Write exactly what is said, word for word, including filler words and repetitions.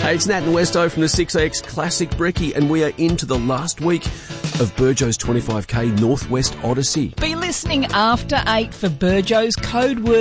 Hey, it's Nat and Westo from the six X Classic Brekkie, and we are into the last week of Burjo's twenty-five K Northwest Odyssey. Be listening after eight for Burjo's Code Word